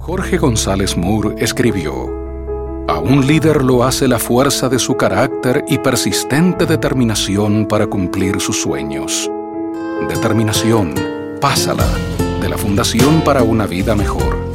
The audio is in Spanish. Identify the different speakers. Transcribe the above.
Speaker 1: Jorge González Moore escribió: "A un líder lo hace la fuerza de su carácter y persistente determinación para cumplir sus sueños". Determinación, pásala, de la Fundación para una Vida Mejor.